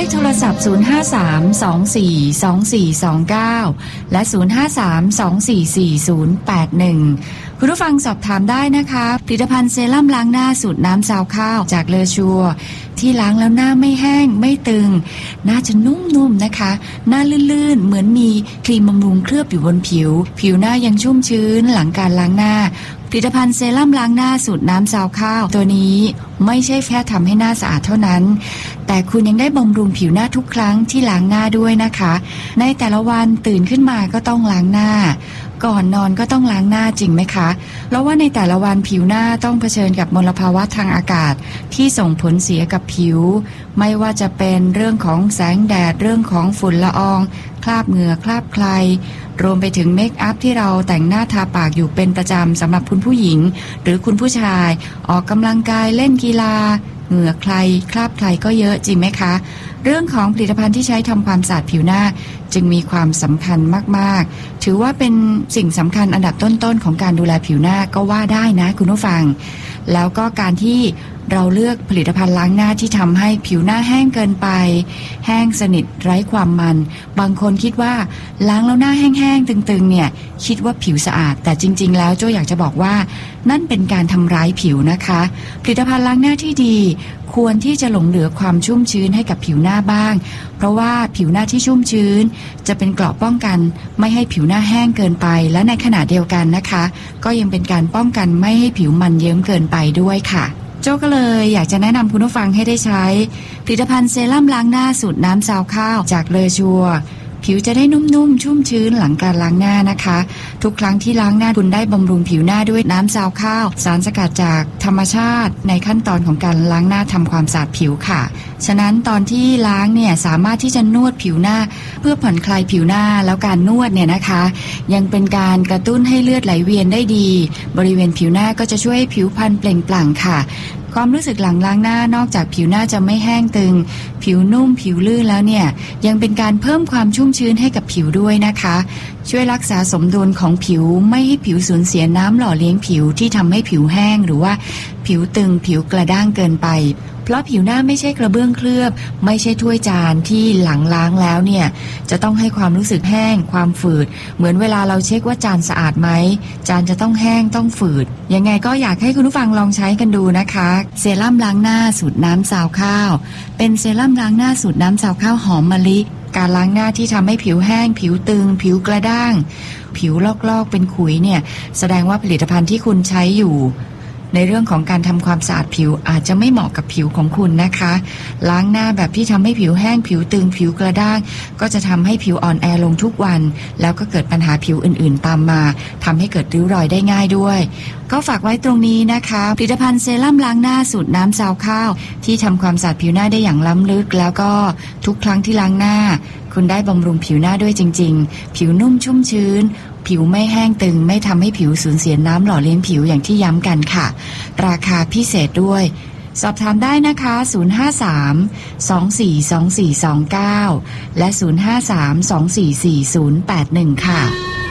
โทรศัพท์053242429และ053244081คุณผู้ฟังสอบถามได้นะคะผลิตภัณฑ์เซรั่มล้างหน้าสูตรน้ำซาวข้าวจากเลอชัวที่ล้างแล้วหน้าไม่แห้งไม่ตึงหน้าจะนุ่มๆนะคะหน้าลื่นๆเหมือนมีครีมบำรุงเคลือบอยู่บนผิวหน้ายังชุ่มชื้นหลังการล้างหน้าผลิตภัณฑ์เซรั่มล้างหน้าสูตรน้ำซาวข้าวตัวนี้ไม่ใช่แค่ทำให้หน้าสะอาดเท่านั้นแต่คุณยังได้บำรุงผิวหน้าทุกครั้งที่ล้างหน้าด้วยนะคะในแต่ละวันตื่นขึ้นมาก็ต้องล้างหน้าก่อนนอนก็ต้องล้างหน้าจริงไหมคะเพราะว่าในแต่ละวันผิวหน้าต้องเผชิญกับมลภาวะทางอากาศที่ส่งผลเสียกับผิวไม่ว่าจะเป็นเรื่องของแสงแดดเรื่องของฝุ่นละอองคราบเหงื่อคราบใครรวมไปถึงเมคอัพที่เราแต่งหน้าทาปากอยู่เป็นประจำสำหรับคุณผู้หญิงหรือคุณผู้ชายออกกำลังกายเล่นกีฬาเหงื่อใครคราบใครก็เยอะจริงไหมคะเรื่องของผลิตภัณฑ์ที่ใช้ทำความสะอาดผิวหน้าจึงมีความสำคัญมากๆถือว่าเป็นสิ่งสำคัญอันดับต้นๆของการดูแลผิวหน้าก็ว่าได้นะคุณผู้ฟังแล้วก็การที่เราเลือกผลิตภัณฑ์ล้างหน้าที่ทำให้ผิวหน้าแห้งเกินไปแห้งสนิทไร้ความมันบางคนคิดว่าล้างแล้วหน้าแห้งๆตึงๆเนี่ยคิดว่าผิวสะอาดแต่จริงๆแล้วโจ้อยากจะบอกว่านั่นเป็นการทำร้ายผิวนะคะผลิตภัณฑ์ล้างหน้าที่ดีควรที่จะหลงเหลือความชุ่มชื้นให้กับผิวหน้าบ้างเพราะว่าผิวหน้าที่ชุ่มชื้นจะเป็นเกราะป้องกันไม่ให้ผิวหน้าแห้งเกินไปและในขณะเดียวกันนะคะก็ยังเป็นการป้องกันไม่ให้ผิวมันเยิ้มเกินไปด้วยค่ะโจ้ก็เลยอยากจะแนะนำคุณผู้ฟังให้ได้ใช้ผลิตภัณฑ์เซรั่มล้างหน้าสูตรน้ำซาวข้าวจากเลอชัวผิวจะได้นุ่มๆชุ่มชื้นหลังการล้างหน้านะคะทุกครั้งที่ล้างหน้าคุณได้บำรุงผิวหน้าด้วยน้ำซาวข้าวสารสกัดจากธรรมชาติในขั้นตอนของการล้างหน้าทำความสะอาดผิวค่ะฉะนั้นตอนที่ล้างเนี่ยสามารถที่จะนวดผิวหน้าเพื่อผ่อนคลายผิวหน้าแล้วการนวดเนี่ยนะคะยังเป็นการกระตุ้นให้เลือดไหลเวียนได้ดีบริเวณผิวหน้าก็จะช่วยให้ผิวพรรณเปล่งปลั่งค่ะความรู้สึกหลังล้างหน้านอกจากผิวหน้าจะไม่แห้งตึงผิวนุ่มผิวลื่นแล้วเนี่ยยังเป็นการเพิ่มความชุ่มชื้นให้กับผิวด้วยนะคะช่วยรักษาสมดุลของผิวไม่ให้ผิวสูญเสียน้ำหล่อเลี้ยงผิวที่ทำให้ผิวแห้งหรือว่าผิวตึงผิวกระด้างเกินไปเพราะผิวหน้าไม่ใช่กระเบื้องเคลือบไม่ใช่ถ้วยจานที่หลังล้างแล้วเนี่ยจะต้องให้ความรู้สึกแห้งความฝืดเหมือนเวลาเราเช็คว่าจานสะอาดไหมจานจะต้องแห้งต้องฝืดยังไงก็อยากให้คุณผู้ฟังลองใช้กันดูนะคะเซรั่มล้างหน้าสูตรน้ำซาวข้าวเป็นเซรั่มล้างหน้าสูตรน้ำซาวข้าวหอมมะลิการล้างหน้าที่ทำให้ผิวแห้งผิวตึงผิวกระด้างผิวลอกๆเป็นขุยเนี่ยแสดงว่าผลิตภัณฑ์ที่คุณใช้อยู่ในเรื่องของการทำความสะอาดผิวอาจจะไม่เหมาะกับผิวของคุณนะคะล้างหน้าแบบที่ทำให้ผิวแห้งผิวตึงผิวกระด้างก็จะทำให้ผิวอ่อนแอลงทุกวันแล้วก็เกิดปัญหาผิวอื่นๆตามมาทำให้เกิดริ้วรอยได้ง่ายด้วยก็ฝากไว้ตรงนี้นะคะผลิตภัณฑ์เซรั่มล้างหน้าสูตรน้ำซาวข้าวที่ทำความสะอาดผิวหน้าได้อย่างล้ำลึกแล้วก็ทุกครั้งที่ล้างหน้าคุณได้บำรุงผิวหน้าด้วยจริงๆผิวนุ่มชุ่มชื้นผิวไม่แห้งตึงไม่ทำให้ผิวสูญเสียน้ำหล่อเลี้ยงผิวอย่างที่ย้ำกันค่ะราคาพิเศษด้วยสอบถามได้นะคะ053-242429และ053-244-081ค่ะ